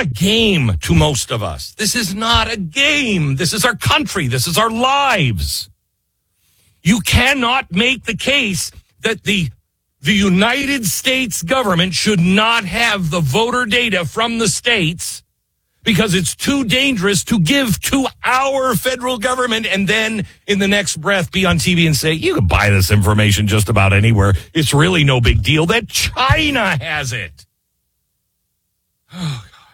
a game to most of us. This is not a game. This is our country. This is our lives. You cannot make the case that the United States government should not have the voter data from the states because it's too dangerous to give to our federal government and then in the next breath be on TV and say, you can buy this information just about anywhere. It's really no big deal that China has it. Oh, God.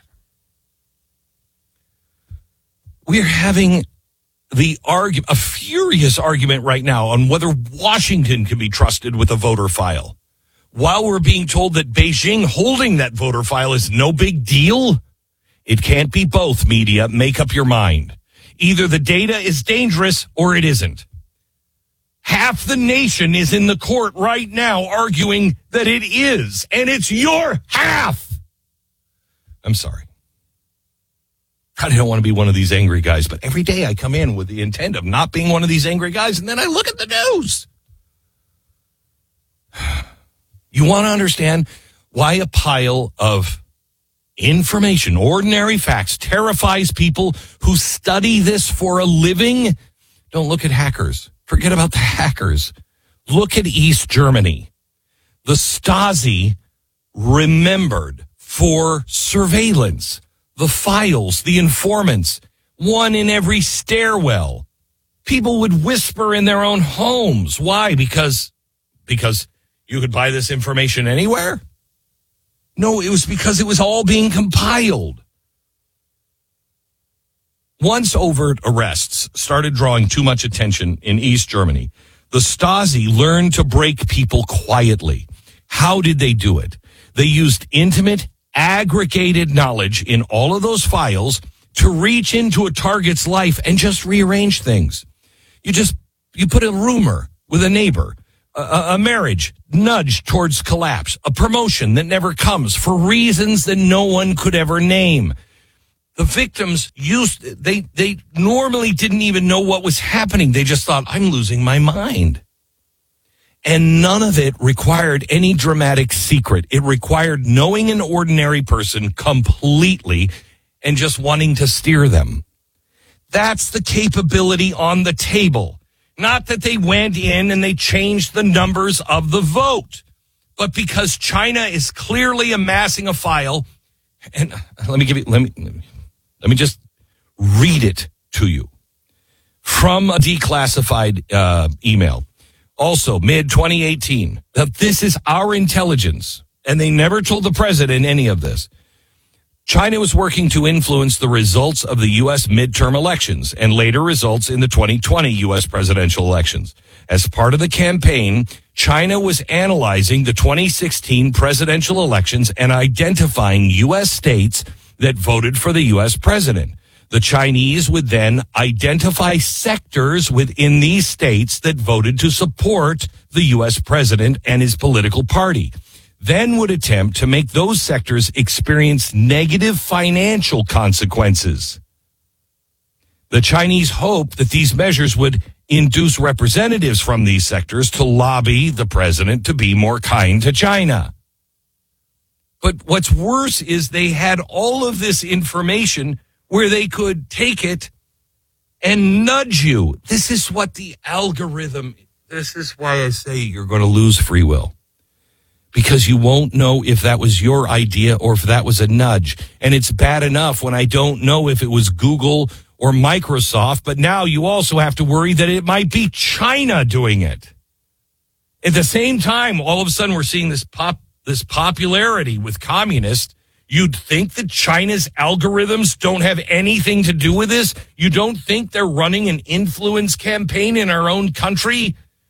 We're having a furious argument right now on whether Washington can be trusted with a voter file, while we're being told that Beijing holding that voter file is no big deal. It can't be both, media. Make up your mind. Either the data is dangerous or it isn't. Half the nation is in the court right now arguing that it is, and it's your half. I'm sorry. I don't want to be one of these angry guys, but every day I come in with the intent of not being one of these angry guys, and then I look at the news. You want to understand why a pile of information, ordinary facts, terrifies people who study this for a living? Don't look at hackers. Forget about the hackers. Look at East Germany. The Stasi remembered for surveillance the files, the informants, one in every stairwell. People would whisper in their own homes. Why? Because you could buy this information anywhere? No, it was because it was all being compiled. Once overt arrests started drawing too much attention in East Germany, the Stasi learned to break people quietly. How did they do it? They used intimate, aggregated knowledge in all of those files to reach into a target's life and just rearrange things. You put a rumor with a neighbor, a marriage nudged towards collapse, a promotion that never comes for reasons that no one could ever name. The victims they normally didn't even know what was happening. They just thought, I'm losing my mind. And none of it required any dramatic secret. It required knowing an ordinary person completely and just wanting to steer them. That's the capability on the table. Not that they went in and they changed the numbers of the vote, but because China is clearly amassing a file. And let me just read it to you from a declassified email. Also, mid-2018, that this is our intelligence, and they never told the president any of this. China was working to influence the results of the U.S. midterm elections and later results in the 2020 U.S. presidential elections. As part of the campaign, China was analyzing the 2016 presidential elections and identifying U.S. states that voted for the U.S. president. The Chinese would then identify sectors within these states that voted to support the U.S. president and his political party, then would attempt to make those sectors experience negative financial consequences. The Chinese hoped that these measures would induce representatives from these sectors to lobby the president to be more kind to China. But what's worse is they had all of this information where they could take it and nudge you. This is what the algorithm, this is why I say you're going to lose free will. Because you won't know if that was your idea or if that was a nudge. And it's bad enough when I don't know if it was Google or Microsoft, but now you also have to worry that it might be China doing it. At the same time, all of a sudden we're seeing this popularity with communists. You'd think that China's algorithms don't have anything to do with this? You don't think they're running an influence campaign in our own country